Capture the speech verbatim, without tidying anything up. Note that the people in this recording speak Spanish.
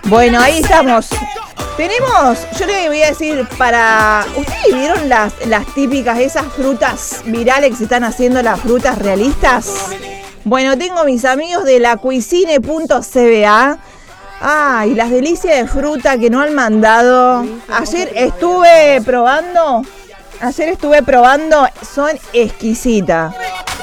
Bueno, ahí estamos. Tenemos, yo le voy a decir, para... ¿Ustedes vieron las, las típicas, esas frutas virales que se están haciendo, las frutas realistas? Bueno, tengo mis amigos de la cuisine punto c b a. Ay, las delicias de fruta que no han mandado. Ayer estuve probando, ayer estuve probando, son exquisitas.